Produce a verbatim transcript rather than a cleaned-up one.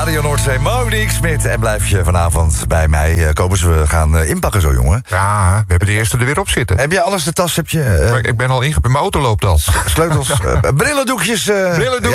Radio Noordzee, Monique Smit. En blijf je vanavond bij mij. Uh, Kobus, we gaan uh, inpakken zo, jongen. Ja, we hebben de eerste er weer op zitten. Heb je alles, de tas heb je? Uh, ik ben al ingepakt, mijn auto loopt al. Sleutels, uh, brillendoekjes. Uh, brillendoekjes.